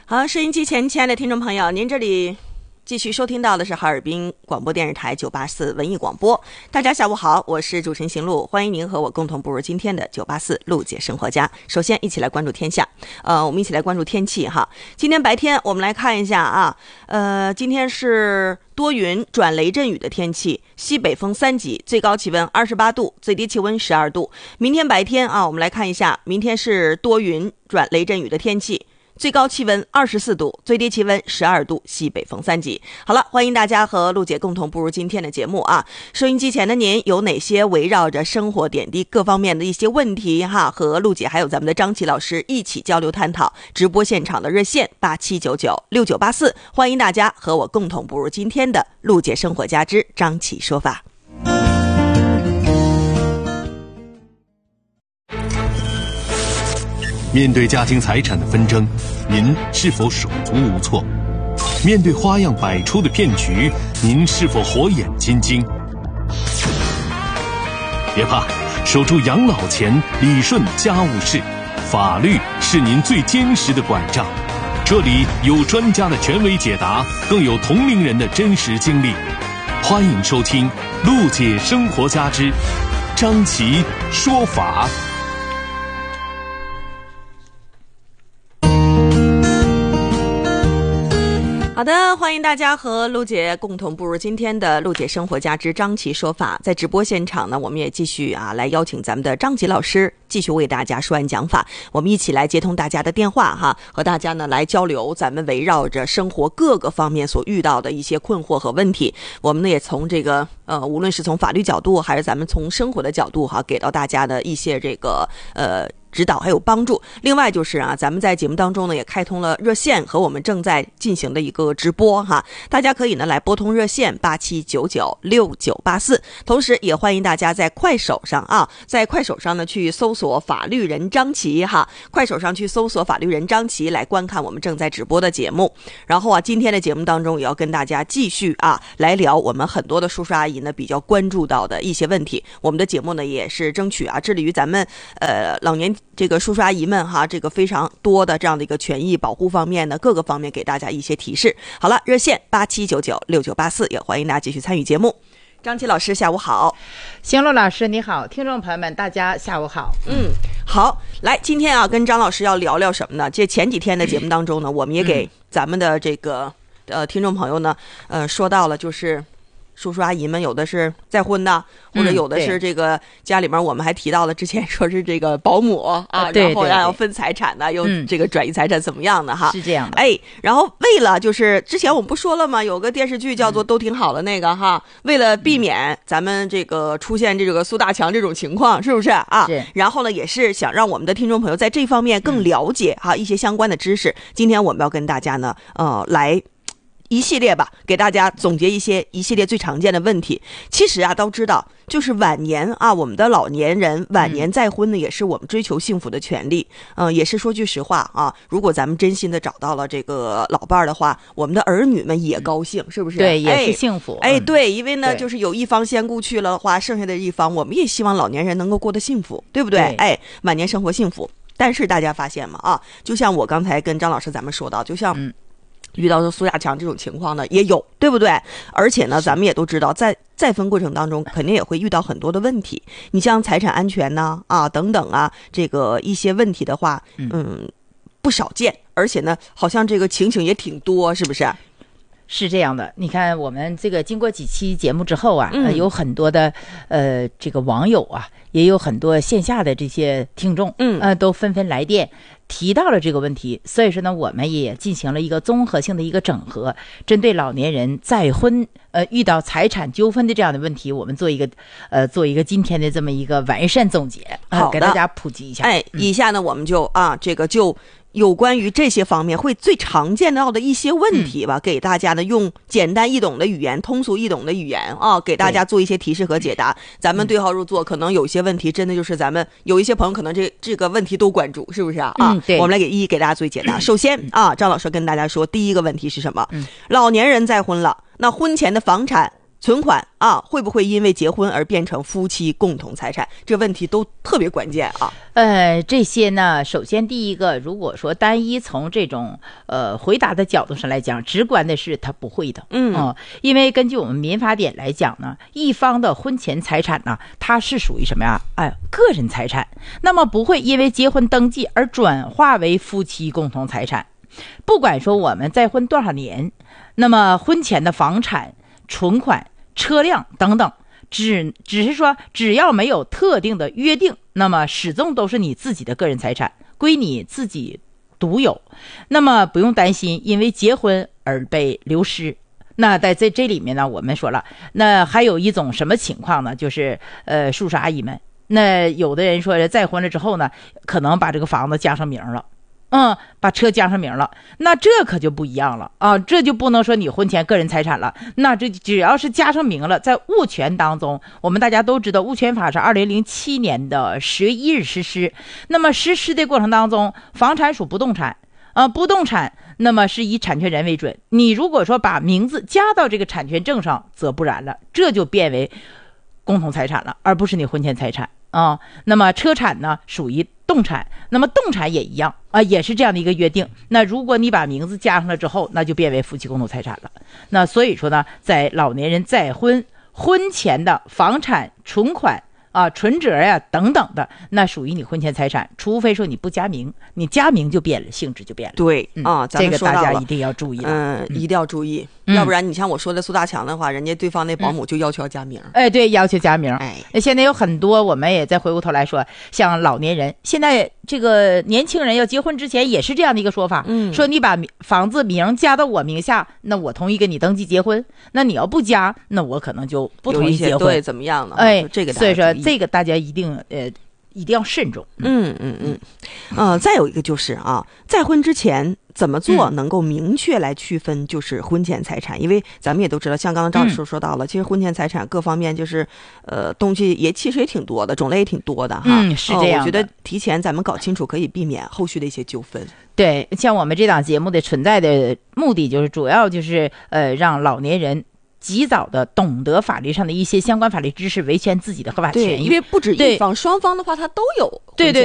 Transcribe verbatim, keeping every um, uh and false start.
好，收音机前亲爱的听众朋友，您这里继续收听到的是哈尔滨广播电视台九八四文艺广播。大家下午好，我是主持人邢璐，欢迎您和我共同步入今天的九八四陆姐生活家。首先一起来关注天下，呃，我们一起来关注天气哈。今天白天我们来看一下啊，呃，今天是多云转雷阵雨的天气，西北风三级，最高气温二十八度，最低气温十二度。明天白天啊，我们来看一下，明天是多云转雷阵雨的天气。最高气温二十四度，最低气温十二度，西北风三级。好了，欢迎大家和陆姐共同步入今天的节目啊！收音机前的您有哪些围绕着生活点滴各方面的一些问题哈，和陆姐还有咱们的张琪老师一起交流探讨？直播现场的热线八七九九六九八四，欢迎大家和我共同步入今天的陆姐生活家之张琪说法。 面对家庭财产的纷争，您是否手足无措？面对花样百出的骗局，您是否火眼金睛？别怕，守住养老钱，理顺家务事，法律是您最坚实的拐杖。这里有专家的权威解答，更有同龄人的真实经历。欢迎收听陆姐生活家之张琪说法。 好的，欢迎大家和陆姐共同步入今天的陆姐生活家之张琪说法。在直播现场呢，我们也继续啊来邀请咱们的张琪老师继续为大家说完讲法。我们一起来接通大家的电话哈，和大家呢来交流咱们围绕着生活各个方面所遇到的一些困惑和问题。我们呢也从这个呃，无论是从法律角度还是咱们从生活的角度哈，给到大家的一些这个呃。指导还有帮助。另外就是啊，咱们在节目当中呢也开通了热线和我们正在进行的一个直播哈，大家可以呢来拨通热线八七九九六九八四，同时也欢迎大家在快手上啊，在快手上呢去搜索法律人张琪哈，快手上去搜索法律人张琪来观看我们正在直播的节目。然后啊，今天的节目当中也要跟大家继续啊来聊我们很多的叔叔阿姨呢比较关注到的一些问题。我们的节目呢也是争取啊致力于咱们呃老年这个叔叔阿姨们哈，这个非常多的这样的一个权益保护方面呢，各个方面给大家一些提示。好了，热线八七九九六九八四，也欢迎大家继续参与节目。张琪老师下午好。 邢璐老师你好，听众朋友们大家下午好。 嗯，好，来今天啊跟张老师要聊聊什么呢？这前几天的节目当中呢，我们也给咱们的这个呃听众朋友呢呃说到了，就是叔叔阿姨们有的是再婚的，或者有的是这个家里面我们还提到了之前说是这个保姆啊，然后要分财产的，又这个转移财产怎么样的哈？ 是这样的。 哎，然后为了就是之前我们不说了吗？有个电视剧叫做《都挺好的》那个哈，为了避免咱们这个出现这个苏大强这种情况，是不是啊？ 是。 然后呢，也是想让我们的听众朋友在这方面更了解哈一些相关的知识。今天我们要跟大家呢，呃，来。一系列吧，给大家总结一些一系列最常见的问题。其实啊，都知道，就是晚年啊，我们的老年人晚年再婚呢，也是我们追求幸福的权利。嗯、呃，也是说句实话啊，如果咱们真心的找到了这个老伴儿的话，我们的儿女们也高兴，是不是？ 对，也是幸福。 哎，哎对，因为呢，就是有一方先故去了的话，剩下的一方，我们也希望老年人能够过得幸福，对不对？对哎，晚年生活幸福。但是大家发现吗？啊，就像我刚才跟张老师咱们说到，就像。嗯遇到苏亚强这种情况呢也有，对不对？而且呢咱们也都知道，在再婚过程当中肯定也会遇到很多的问题，你像财产安全呢啊等等啊，这个一些问题的话嗯不少见，而且呢好像这个情形也挺多，是不是？ 是这样的，你看我们这个经过几期节目之后啊、嗯呃、有很多的呃这个网友啊，也有很多线下的这些听众嗯呃都纷纷来电提到了这个问题，所以说呢我们也进行了一个综合性的一个整合，针对老年人再婚呃遇到财产纠纷的这样的问题，我们做一个呃做一个今天的这么一个完善总结啊、呃，给大家普及一下。 哎，以下呢我们就啊这个就有关于这些方面会最常见到的一些问题吧、嗯、给大家呢用简单易懂的语言，通俗易懂的语言啊，给大家做一些提示和解答。咱们对号入座，可能有些问题真的就是咱们有一些朋友可能这这个问题都关注，是不是啊？啊、 嗯，对， 我们来给一一给大家做一解答。首先啊，张老师跟大家说，第一个问题是什么？嗯，老年人再婚了，那婚前的房产存款啊，会不会因为结婚而变成夫妻共同财产？这问题都特别关键啊。 呃，这些呢，首先第一个，如果说单一从这种呃回答的角度上来讲，直观的是他不会的，嗯、呃，因为根据我们民法典来讲呢，一方的婚前财产呢，它是属于什么呀？哎，个人财产，那么不会因为结婚登记而转化为夫妻共同财产。不管说我们再婚多少年，那么婚前的房产、存款、车辆等等，只只是说只要没有特定的约定，那么始终都是你自己的个人财产，归你自己独有。那么不用担心因为结婚而被流失。那在这这里面呢，我们说了，那还有一种什么情况呢？就是呃，叔叔阿姨们，那有的人说再婚了之后呢，可能把这个房子加上名了。嗯，把车加上名了，那这可就不一样了啊！这就不能说你婚前个人财产了，那这只要是加上名了，在物权当中，我们大家都知道，物权法是二零零七年的十月一日实施。那么实施的过程当中，房产属不动产啊、呃，不动产那么是以产权人为准。你如果说把名字加到这个产权证上，则不然了，这就变为共同财产了，而不是你婚前财产啊。那么车产呢，属于动产，那么动产也一样啊，也是这样的一个约定。那如果你把名字加上了之后，那就变为夫妻共同财产了。那所以说呢，在老年人再婚婚前的房产、存款啊、存折呀、啊、等等的，那属于你婚前财产，除非说你不加名，你加名就变了，性质就变了。 对、嗯、啊，咱们这个大家一定要注意了。 嗯，嗯一定要注意。要不然你像我说的苏大强的话，人家对方那保姆就要求要加名。 嗯、哎，对，要求加名。哎，现在有很多，我们也再回过头来说，像老年人，现在这个年轻人要结婚之前也是这样的一个说法，嗯，说你把房子名加到我名下，那我同意跟你登记结婚。那你要不加，那我可能就不同意结婚。 对，怎么样呢？ 哎， 这个所以说这个大家一定呃。一定要慎重。 嗯嗯嗯，呃，再有一个就是啊，在婚之前怎么做能够明确来区分就是婚前财产？嗯、因为咱们也都知道，像刚刚赵老师说到了，嗯、其实婚前财产各方面就是呃东西也其实也挺多的，种类也挺多的哈。 嗯，是这样、呃。 我觉得提前咱们搞清楚，可以避免后续的一些纠纷。 对，像我们这档节目的存在的目的，就是主要就是呃让老年人及早的懂得法律上的一些相关法律知识，维权自己的合法权益。 因为不止一方，双方的话他都有。 对对